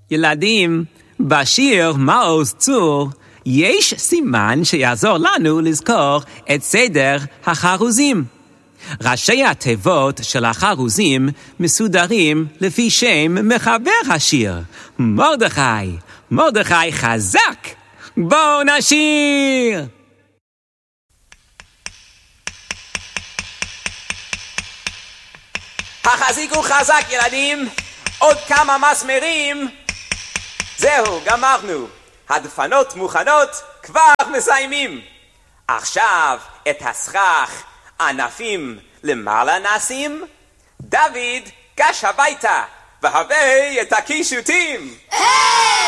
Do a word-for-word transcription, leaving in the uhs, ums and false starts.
ילדים, בשיר מעוז צור יש סימן שיעזור לנו לזכור את סדר החרוזים. ראשי התיבות של החרוזים מסודרים לפי שם מחבר השיר, מרדכי. מרדכי חזק, בואו נשיר! החזיקו חזק ילדים, עוד כמה מסמרים. זהו, גמרנו. הדפנות מוכנות, כבר מסיימים. עכשיו את הסכך ענפים למעלה נשים. דוד, גש הביתה והביא את הקישוטים.